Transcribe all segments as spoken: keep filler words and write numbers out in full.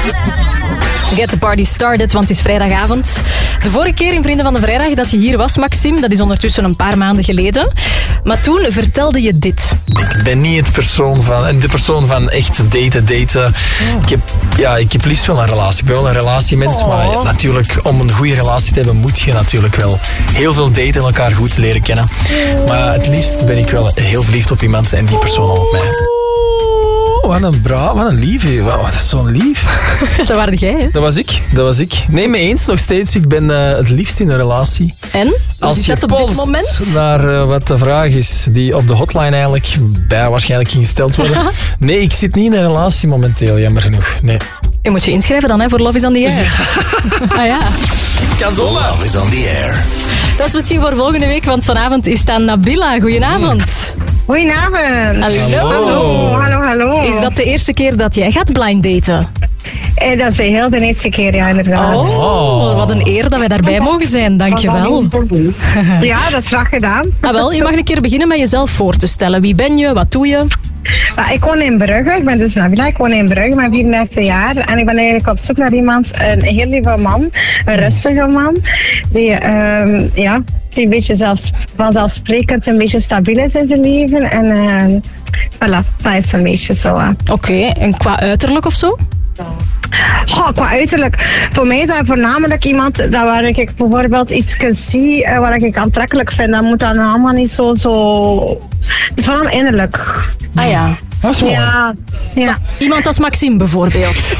Get the party started, want het is vrijdagavond. De vorige keer in Vrienden van de Vrijdag dat je hier was, Maxime, dat is ondertussen een paar maanden geleden. Maar toen vertelde je dit. Ik ben niet het persoon van, de persoon van echt daten, daten. Oh. Ik, heb, ja, ik heb liefst wel een relatie. Ik ben wel een relatiemens, oh. maar ja, natuurlijk, om een goede relatie te hebben, moet je natuurlijk wel heel veel daten en elkaar goed leren kennen. Oh. Maar het liefst ben ik wel heel verliefd op iemand en die persoon al op mij. Wat een bra, wat een lief. Wat, wat is zo'n lief. Dat waren jij, hè? Dat was ik, dat was ik. Nee, mee eens nog steeds. Ik ben uh, het liefst in een relatie. En? Hoe Als zit je dat op dit moment? naar uh, wat de vraag is, die op de hotline eigenlijk bij waarschijnlijk ging gesteld worden. Nee, ik zit niet in een relatie momenteel, jammer genoeg. Nee. Je moet je inschrijven dan, hè, voor Love is on the Air. Ah ja. Kan zomaar. Love is on the Air. Dat is misschien voor volgende week, want vanavond is dan Nabila. Goedenavond. Goedenavond. Hallo. Hallo, hallo, hallo. Is dat de eerste keer dat jij gaat blind daten? Eh, dat is heel de eerste keer, ja, inderdaad. Oh, wat een eer dat wij daarbij mogen zijn. Dankjewel. Ja, dat is graag gedaan. Ah, wel, je mag een keer beginnen met jezelf voor te stellen. Wie ben je? Wat doe je? Ja, ik woon in Brugge. Ik ben dus Nabila. Ik woon in Brugge. Ik ben vierendertig jaar. En ik ben eigenlijk op zoek naar iemand, een heel lieve man. Een rustige man. Die, um, ja, die een beetje zelfs, vanzelfsprekend een beetje stabiel is in zijn leven. En uh, voilà, dat is een beetje zo. Uh. Oké, okay, en qua uiterlijk of zo? Goh, qua uiterlijk. Voor mij is dat voornamelijk iemand dat waar ik bijvoorbeeld iets kan zien, uh, waar ik aantrekkelijk vind. Dat moet dan allemaal niet zo... zo... Het is vooral innerlijk. Ah ja. Dat is mooi. Ja, ja. Iemand als Maxime bijvoorbeeld.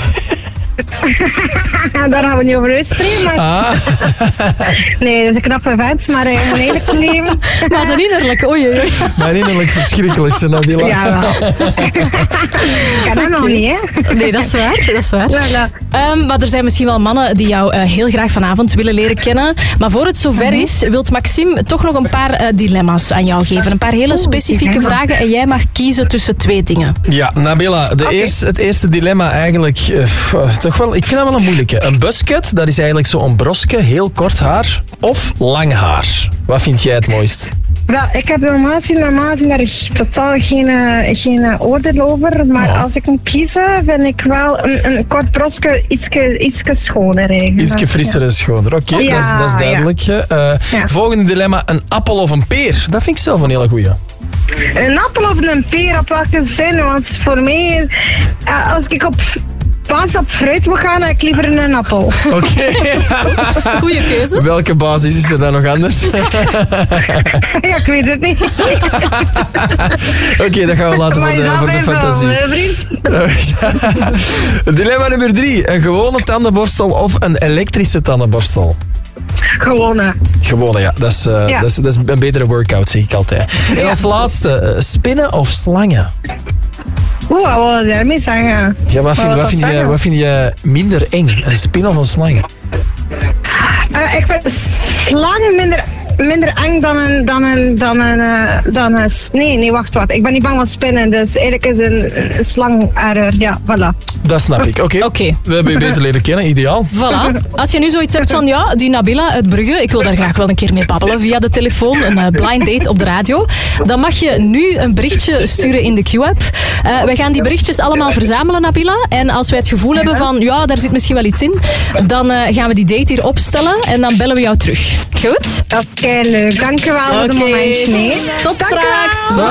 Daar gaan we niet over uitspreken. Maar... Ah. Nee, dat is een knappe vent, maar hij moet eerlijk te leven. Maar zijn innerlijk, oei, oei. Mijn innerlijk verschrikkelijk, ze Nabila. Ja, wel. Kan dat nog niet, hè? Nee, dat is waar. Dat is waar. Ja, ja. Um, maar er zijn misschien wel mannen die jou uh, heel graag vanavond willen leren kennen. Maar voor het zover mm-hmm. is, wilt Maxime toch nog een paar uh, dilemma's aan jou geven. Een paar hele specifieke oh, vragen. En jij mag kiezen tussen twee dingen. Ja, Nabila, de okay. eerste, het eerste dilemma eigenlijk... Uh, toch wel, ik vind dat wel een moeilijke. Een buzzcut, dat is eigenlijk zo'n broske, heel kort haar. Of lang haar. Wat vind jij het mooist? Wel, ik heb normaal gezien, normaal gezien, daar is totaal geen, uh, geen oordeel over. Maar oh. als ik moet kiezen, vind ik wel een, een kort broske ietske schoner eigenlijk. Ietske frisser en schoner. Oké, okay, ja, dat, dat is duidelijk. Ja. Uh, ja. Volgende dilemma, een appel of een peer. Dat vind ik zelf een hele goeie. Een appel of een peer, op welke zin? Want voor mij, uh, als ik op... Pas op fruit moet gaan, ik liever een appel. Oké. Okay. Goeie keuze. Welke basis is er dan nog anders? Ja, ik weet het niet. Oké, okay, dat gaan we laten voor de, voor de fantasie. Wel, dilemma nummer drie. Een gewone tandenborstel of een elektrische tandenborstel? Gewone. Gewone, ja. Dat is, uh, ja. dat is, dat is een betere workout, zeg ik altijd. En ja. als laatste, uh, spinnen of slangen? Oeh, wat wil je daarmee zeggen? Ja, wat vind, wat, vind je, wat vind je minder eng? Een spin of een slang? Uh, ik vind slangen minder, minder eng dan een... Dan een, dan een, uh, dan een nee, nee, wacht, wat. Ik ben niet bang van spinnen, dus eigenlijk is een, een slang erger. Ja, voilà. Dat snap ik. Oké. Okay. Okay. We hebben je beter leren kennen, ideaal. Voilà. Als je nu zoiets hebt van, ja, die Nabila uit Brugge, ik wil daar graag wel een keer mee babbelen via de telefoon, een uh, blind date op de radio, dan mag je nu een berichtje sturen in de Q-app. Uh, wij gaan die berichtjes allemaal verzamelen, Nabila. En als wij het gevoel hebben van, ja, daar zit misschien wel iets in, dan uh, gaan we die date hier opstellen en dan bellen we jou terug. Goed? Dat is kei leuk. Dank je wel voor okay. het momentje. Nee. Tot Dank straks. Bye.